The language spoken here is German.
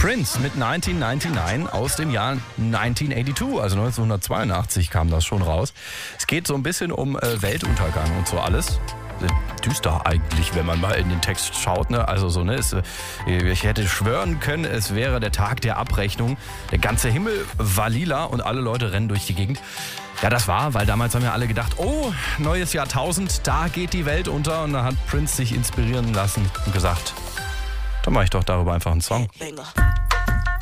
Prince mit 1999 aus dem Jahr 1982, also 1982 kam das schon raus. Es geht so ein bisschen um Weltuntergang und so alles. Düster eigentlich, wenn man mal in den Text schaut. Ne? Also so, ne? Ich hätte schwören können, es wäre der Tag der Abrechnung. Der ganze Himmel war lila und alle Leute rennen durch die Gegend. Ja, das war, weil damals haben ja alle gedacht, oh, neues Jahrtausend, da geht die Welt unter. Und da hat Prince sich inspirieren lassen und gesagt, dann mache ich doch darüber einfach einen Song.